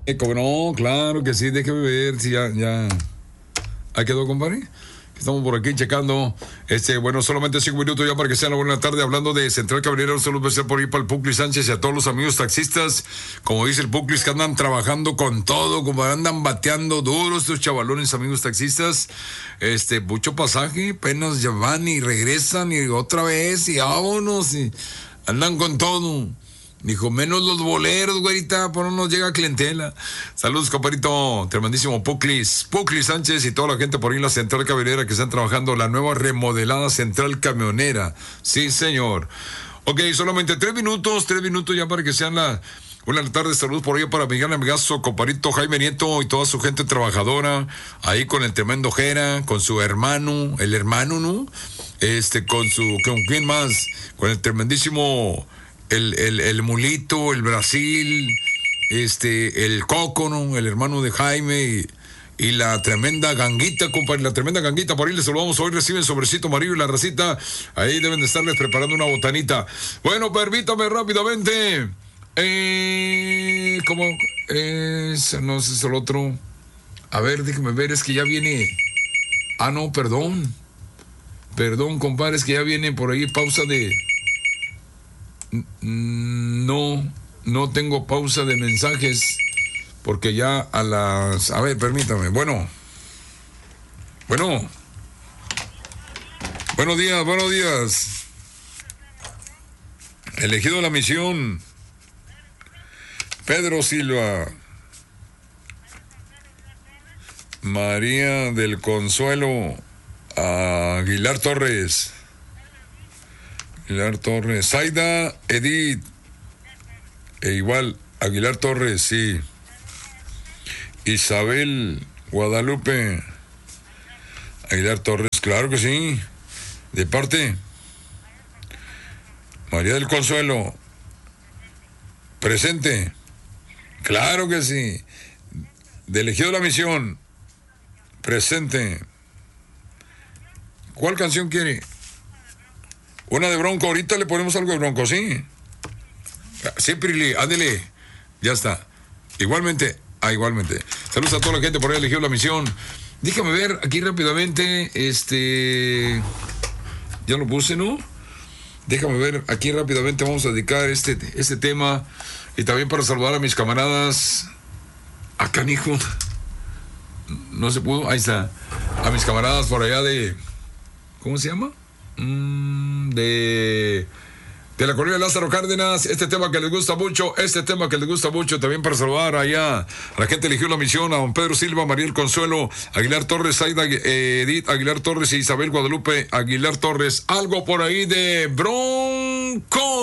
Como no, claro que sí, déjeme ver si ya. ¿Ahí quedó, compadre? Estamos por aquí checando. Bueno, solamente 5 minutos ya para que sea la buena tarde. Hablando de Central Camionera, un saludo especial por ahí para el Puclis Sánchez y a todos los amigos taxistas. Como dice el Puclis, que andan trabajando con todo, como andan bateando duros estos chavalones, amigos taxistas. Mucho pasaje, apenas ya van y regresan y otra vez y vámonos y andan con todo. Dijo, menos los boleros, güerita, por no nos llega clientela. Saludos, compadrito, tremendísimo Puclis Sánchez y toda la gente por ahí en la Central Camionera que están trabajando la nueva remodelada Central Camionera. Sí, señor. Ok, solamente 3 minutos ya para que sean la buena tarde. Saludos por ahí para Miguel Amigazo, compadrito Jaime Nieto y toda su gente trabajadora. Ahí con el tremendo Jera, con su hermano, el hermano, ¿no? ¿Con quién más? Con el tremendísimo... El Mulito, el Brasil, el Coco, ¿no? El hermano de Jaime y la tremenda ganguita, compadre, la tremenda ganguita, por ahí les saludamos, hoy reciben sobrecito amarillo y la racita, ahí deben de estarles preparando una botanita. Bueno, permítame rápidamente, ¿cómo? No, ese es el otro, a ver, déjeme ver, es que ya viene, no, perdón, compadre, es que ya viene por ahí pausa de... No tengo pausa de mensajes porque ya a las... A ver, permítame. Bueno. Buenos días. Elegido la misión. Pedro Silva. María del Consuelo. Aguilar Torres. Zaida Edith. Igual, Aguilar Torres, sí. Isabel Guadalupe. Aguilar Torres, claro que sí. De parte. María del Consuelo. Presente. Claro que sí. De elegido la misión. Presente. ¿Cuál canción quiere? Una de Bronco, ahorita le ponemos algo de Bronco, ¿sí? Sí, Pirili, ándele. Ya está. Igualmente. Saludos a toda la gente por ahí elegido la misión. Déjame ver aquí rápidamente, ya lo puse, ¿no? Déjame ver aquí rápidamente, vamos a dedicar este tema. Y también para saludar a mis camaradas. Acá, hijo. No se pudo, ahí está. A mis camaradas por allá de... ¿Cómo se llama? De la colonia Lázaro Cárdenas, este tema que les gusta mucho, también para saludar allá a la gente eligió la misión, a don Pedro Silva, Mariel Consuelo, Aguilar Torres, Zaida Edith Aguilar Torres y Isabel Guadalupe Aguilar Torres, algo por ahí de Bronco.